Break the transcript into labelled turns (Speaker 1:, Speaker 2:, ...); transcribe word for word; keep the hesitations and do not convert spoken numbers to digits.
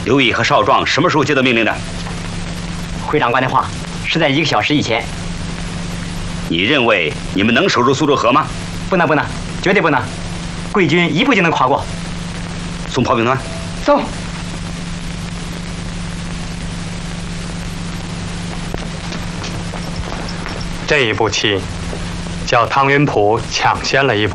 Speaker 1: 刘毅和少壮什么时候接到命令的？
Speaker 2: 回长官的话是在一个小时以前。
Speaker 1: 你认为你们能守住苏州河吗？
Speaker 2: 不能，不能，绝对不能。贵军一步就能跨过。
Speaker 1: 送炮兵团。
Speaker 2: 送。
Speaker 3: 这一步棋，叫汤云浦抢先了一步。